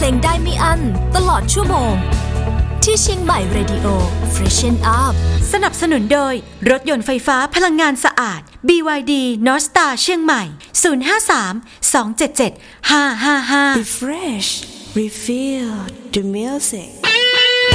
เพลงได้ไม่อั้นตลอดชั่วโมงที่เชียงใหม่ Radio Freshen Up สนับสนุนโดยรถยนต์ไฟฟ้าพลังงานสะอาด BYD North Star เชียงใหม่ 053 277 555 Refresh Refill the music